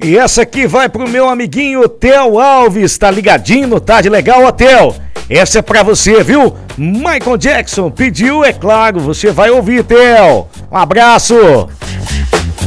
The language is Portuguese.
E essa aqui vai pro meu amiguinho Theo Alves, tá ligadinho no Tarde Legal, Theo? Essa é pra você, viu? Michael Jackson pediu, é claro, você vai ouvir, Theo. Um abraço.